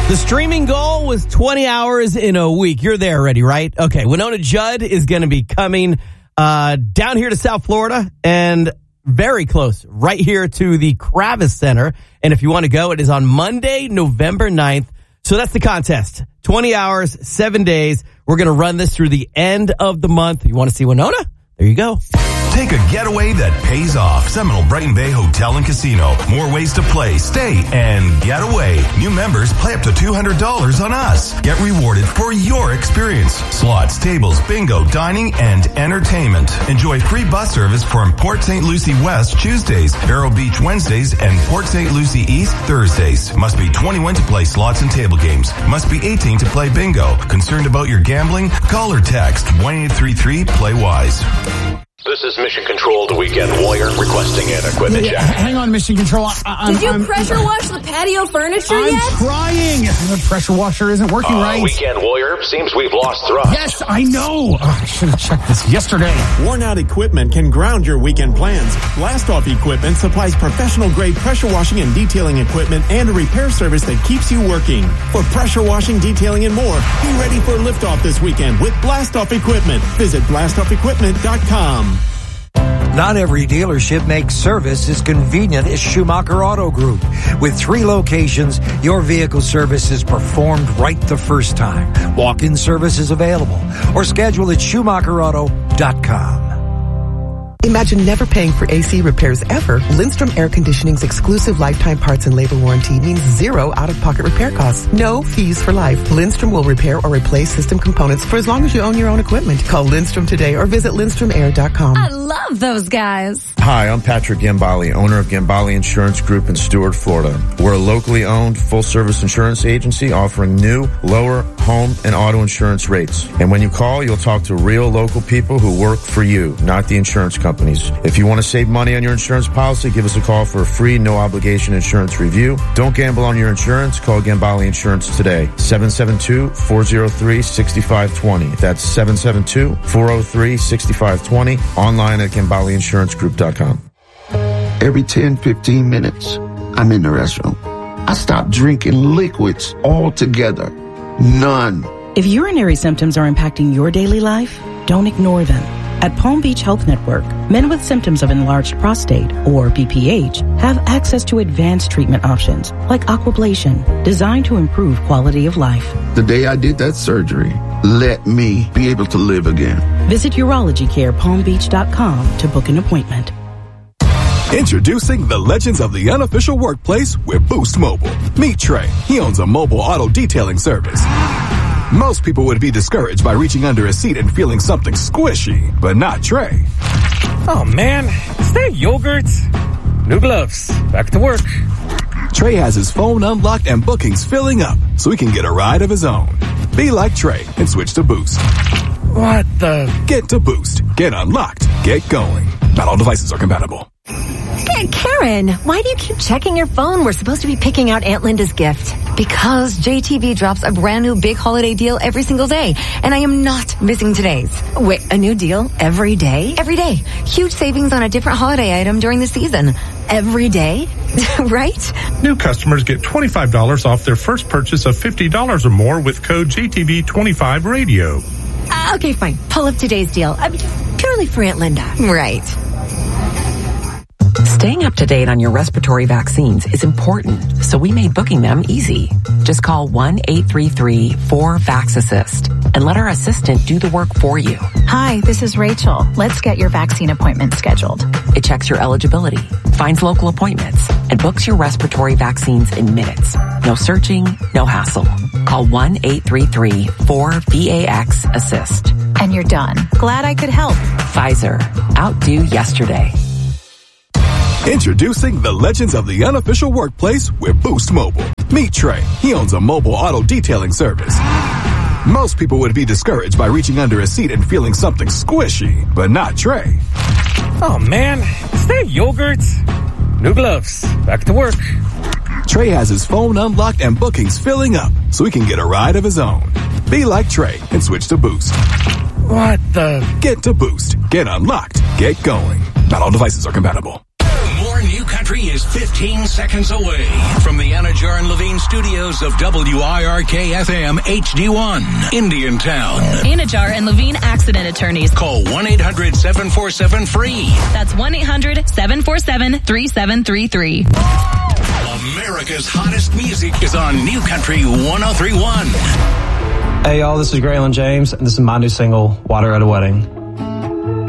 The streaming goal was 20 hours in a week. You're there already, right? Okay, Winona Judd is going to be coming down here to South Florida and very close, right here to the Kravis Center. And if you want to go, it is on Monday, November 9th. So that's the contest. 20 hours, 7 days. We're going to run this through the end of the month. You want to see Winona? There you go. Take a getaway that pays off. Seminole Brighton Bay Hotel and Casino. More ways to play, stay, and get away. New members play up to $200 on us. Get rewarded for your experience. Slots, tables, bingo, dining, and entertainment. Enjoy free bus service from Port St. Lucie West Tuesdays, Vero Beach Wednesdays, and Port St. Lucie East Thursdays. Must be 21 to play slots and table games. Must be 18 to play bingo. Concerned about your gambling? Call or text 1-833-PLAY-WISE. This is Mission Control, the Weekend Warrior, requesting an equipment check. Hang on, Mission Control. Did you pressure wash the patio furniture yet? I'm trying. The pressure washer isn't working right. Weekend Warrior, seems we've lost thrust. Yes, I know. I should have checked this yesterday. Worn out equipment can ground your weekend plans. Blast-Off Equipment supplies professional-grade pressure washing and detailing equipment and a repair service that keeps you working. For pressure washing, detailing, and more, be ready for liftoff this weekend with Blast-Off Equipment. Visit blastoffequipment.com. Not every dealership makes service as convenient as Schumacher Auto Group. With 3 locations, your vehicle service is performed right the first time. Walk-in service is available or schedule at SchumacherAuto.com. Imagine never paying for AC repairs ever. Lindstrom Air Conditioning's exclusive lifetime parts and labor warranty means 0 out-of-pocket repair costs. No fees for life. Lindstrom will repair or replace system components for as long as you own your own equipment. Call Lindstrom today or visit LindstromAir.com. I love those guys. Hi, I'm Patrick Gambale, owner of Gambale Insurance Group in Stuart, Florida. We're a locally owned, full-service insurance agency offering new, lower home and auto insurance rates. And when you call, you'll talk to real local people who work for you, not the insurance companies. If you want to save money on your insurance policy, give us a call for a free, no-obligation insurance review. Don't gamble on your insurance. Call Gambale Insurance today. 772-403-6520. That's 772-403-6520. Online at GambaleInsuranceGroup.com. Every 10, 15 minutes, I'm in the restroom. I stop drinking liquids altogether. None. If urinary symptoms are impacting your daily life, don't ignore them. At Palm Beach Health Network, men with symptoms of enlarged prostate, or BPH, have access to advanced treatment options like aquablation, designed to improve quality of life. The day I did that surgery, let me be able to live again. Visit UrologyCarePalmBeach.com to book an appointment. Introducing the legends of the unofficial workplace with Boost Mobile. Meet Trey. He owns a mobile auto detailing service. Most people would be discouraged by reaching under a seat and feeling something squishy, but not Trey. Oh man, is that yogurt? New gloves. Back to work. Trey has his phone unlocked and bookings filling up, so he can get a ride of his own. Be like Trey and switch to Boost. What the? Get to Boost. Get unlocked. Get going. Not all devices are compatible. Karen, why do you keep checking your phone? We're supposed to be picking out Aunt Linda's gift. Because JTV drops a brand new big holiday deal every single day, and I am not missing today's. Wait, a new deal every day? Every day. Huge savings on a different holiday item during the season. Every day? Right? New customers get $25 off their first purchase of $50 or more with code JTV25 Radio. Okay, fine. Pull up today's deal. Purely for Aunt Linda. Right. Staying up to date on your respiratory vaccines is important, so we made booking them easy. Just call 1-833-4VAX-ASSIST and let our assistant do the work for you. Hi, this is Rachel. Let's get your vaccine appointment scheduled. It checks your eligibility, finds local appointments, and books your respiratory vaccines in minutes. No searching, no hassle. Call 1-833-4VAX-ASSIST. And you're done. Glad I could help. Pfizer. Outdo yesterday. Introducing the legends of the unofficial workplace with Boost Mobile. Meet Trey. He owns a mobile auto detailing service. Most people would be discouraged by reaching under a seat and feeling something squishy, but not Trey. Oh man, is that yogurt? New gloves. Back to work. Trey has his phone unlocked and bookings filling up, so he can get a ride of his own. Be like Trey and switch to Boost. What the? Get to Boost. Get unlocked. Get going. Not all devices are compatible. More New Country Country is 15 seconds away from the Anajar and Levine studios of WIRK-FM HD1, Indiantown. Anajar and Levine Accident Attorneys. Call 1-800-747-FREE. That's 1-800-747-3733. America's hottest music is on New Country 103.1. Hey y'all, this is Graylin James, and this is my new single, Water at a Wedding.